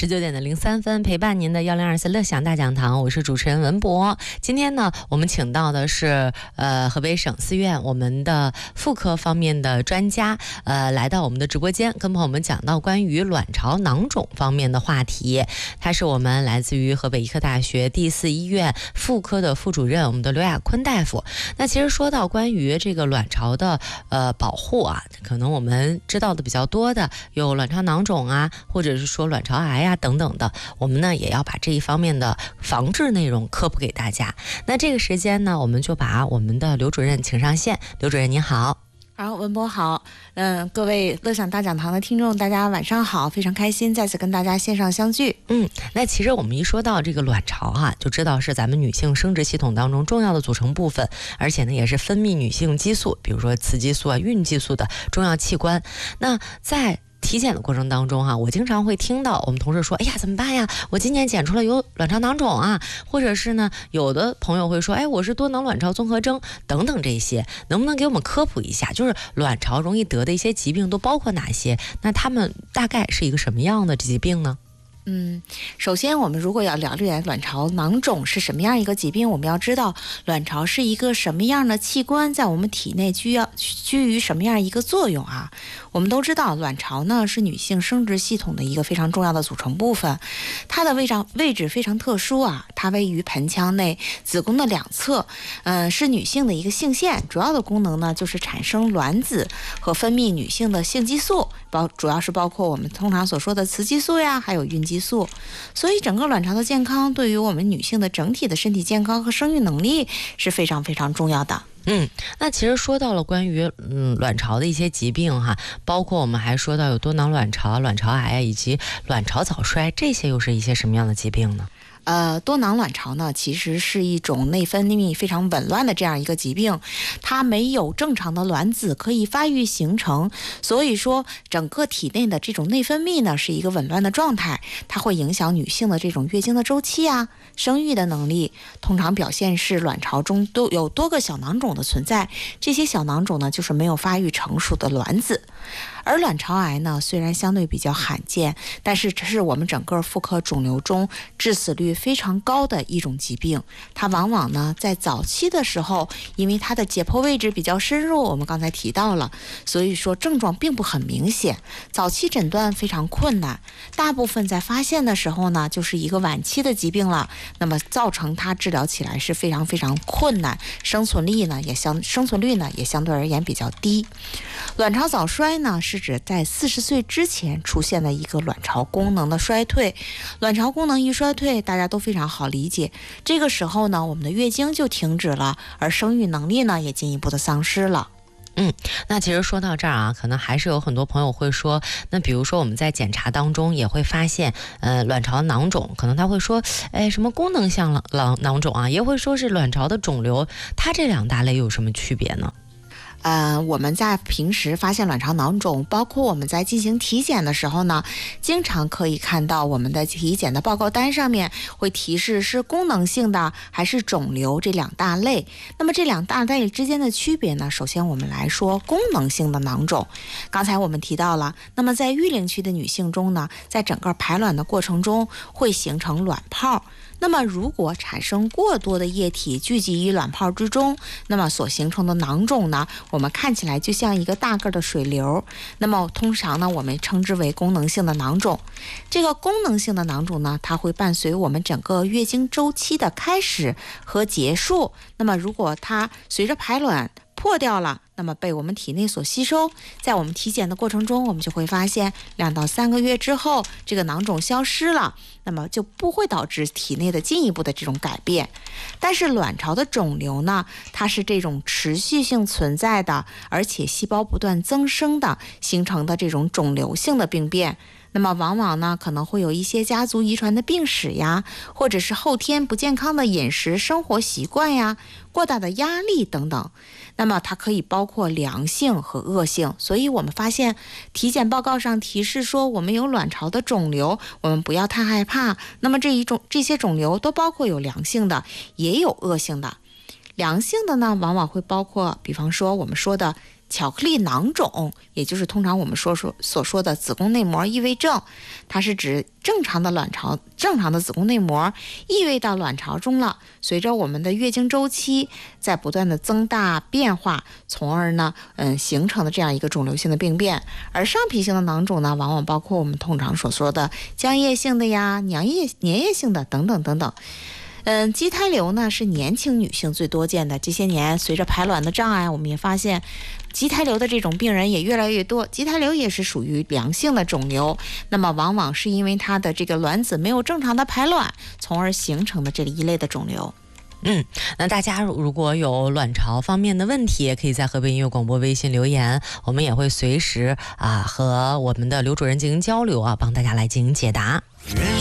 19:03陪伴您的1024乐享大讲堂，我是主持人文博。今天呢，我们请到的是河北省四院我们的妇科方面的专家，来到我们的直播间，跟朋友们讲到关于卵巢囊肿方面的话题。他是我们来自于河北医科大学第4医院妇科的副主任，我们的刘亚坤大夫。那其实说到关于这个卵巢的保护啊，可能我们知道的比较多的有卵巢囊肿啊，或者是说卵巢癌啊等等的，我们呢也要把这一方面的防治内容科普给大家。那这个时间呢，我们就把我们的刘主任请上线。刘主任您好。 好，文博好，各位乐享大讲堂的听众，大家晚上好，非常开心再次跟大家线上相聚。 那其实我们一说到这个卵巢啊，就知道是咱们女性生殖系统当中重要的组成部分，而且呢也是分泌女性激素，比如说雌激素啊、孕激素的重要器官。那在体检的过程当中我经常会听到我们同事说，哎呀怎么办呀，我今年检出了有卵巢囊肿啊，或者是呢有的朋友会说，哎我是多囊卵巢综合征等等，这些能不能给我们科普一下，就是卵巢容易得的一些疾病都包括哪些，那他们大概是一个什么样的疾病呢？ 首先我们如果要了解卵巢囊肿是什么样一个疾病，我们要知道卵巢是一个什么样的器官，在我们体内居于什么样一个作用啊。我们都知道卵巢呢是女性生殖系统的一个非常重要的组成部分，它的位置非常特殊啊，它位于盆腔内子宫的两侧，是女性的一个性腺，主要的功能呢就是产生卵子和分泌女性的性激素，主要是包括我们通常所说的雌激素呀，还有孕激素。所以整个卵巢的健康对于我们女性的整体的身体健康和生育能力是非常非常重要的。 那其实说到了关于卵巢的一些疾病包括我们还说到有多囊卵巢、卵巢癌以及卵巢早衰，这些又是一些什么样的疾病呢？ 多囊卵巢呢，其实是一种内分泌非常紊乱的这样一个疾病，它没有正常的卵子可以发育形成，所以说整个体内的这种内分泌呢是一个紊乱的状态，它会影响女性的这种月经的周期啊、生育的能力。通常表现是卵巢中都有多个小囊肿的存在，这些小囊肿呢就是没有发育成熟的卵子。而卵巢癌呢，虽然相对比较罕见，但是这是我们整个妇科肿瘤中致死率非常高的一种疾病。它往往呢在早期的时候，因为它的解剖位置比较深入，我们刚才提到了，所以说症状并不很明显，早期诊断非常困难，大部分在发现的时候呢就是一个晚期的疾病了，那么造成它治疗起来是非常非常困难，生存率呢也相对而言比较低。卵巢早衰呢是指在40岁之前出现的一个卵巢功能的衰退，卵巢功能一衰退，大家都非常好理解，这个时候呢我们的月经就停止了，而生育能力呢也进一步的丧失了。 那其实说到这儿可能还是有很多朋友会说，那比如说我们在检查当中也会发现卵巢囊肿，可能他会说什么功能性囊肿也会说是卵巢的肿瘤，它这两大类有什么区别呢？ 我们在平时发现卵巢囊肿，包括我们在进行体检的时候呢，经常可以看到我们的体检的报告单上面会提示是功能性的还是肿瘤这两大类。那么这两大类之间的区别呢，首先我们来说功能性的囊肿。刚才我们提到了，那么在育龄期的女性中呢，在整个排卵的过程中会形成卵泡，那么如果产生过多的液体聚集于卵泡之中，那么所形成的囊肿呢，我们看起来就像一个大个的水流，那么通常呢我们称之为功能性的囊肿。这个功能性的囊肿呢，它会伴随我们整个月经周期的开始和结束，那么如果它随着排卵破掉了，那么被我们体内所吸收，在我们体检的过程中，我们就会发现2到3个月之后，这个囊肿消失了，那么就不会导致体内的进一步的这种改变。但是卵巢的肿瘤呢，它是这种持续性存在的，而且细胞不断增生的形成的这种肿瘤性的病变。那么往往呢可能会有一些家族遗传的病史呀，或者是后天不健康的饮食生活习惯呀，过大的压力等等。那么它可以包括良性和恶性，所以我们发现体检报告上提示说我们有卵巢的肿瘤，我们不要太害怕。那么这些肿瘤都包括有良性的也有恶性的。良性的呢往往会包括比方说我们说的巧克力囊肿，也就是通常我们所说的子宫内膜异位症。它是指正常的子宫内膜异位到卵巢中了，随着我们的月经周期在不断的增大变化，从而呢形成的这样一个肿瘤性的病变。而上皮性的囊肿呢，往往包括我们通常所说的浆液性的呀、粘液性的等等等等。畸胎瘤呢是年轻女性最多见的。这些年随着排卵的障碍，我们也发现畸胎瘤的这种病人也越来越多。畸胎瘤也是属于良性的肿瘤，那么往往是因为它的这个卵子没有正常的排卵，从而形成的这一类的肿瘤。 那大家如果有卵巢方面的问题，也可以在河北音乐广播微信留言，我们也会随时和我们的刘主任进行交流帮大家来进行解答。